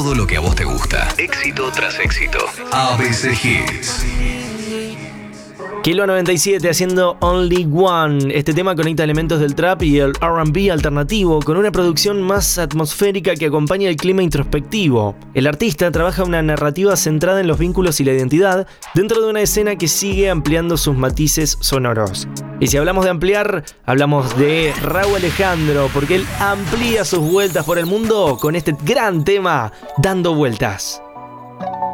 todo lo que a vos te gusta. Éxito tras éxito. ABC Hits. Kilo 97 haciendo Only One. Este tema conecta elementos del trap y el R&B alternativo con una producción más atmosférica que acompaña el clima introspectivo. El artista trabaja una narrativa centrada en los vínculos y la identidad dentro de una escena que sigue ampliando sus matices sonoros. Y si hablamos de ampliar, hablamos de Rauw Alejandro, porque él amplía sus vueltas por el mundo con este gran tema, Dando Vueltas.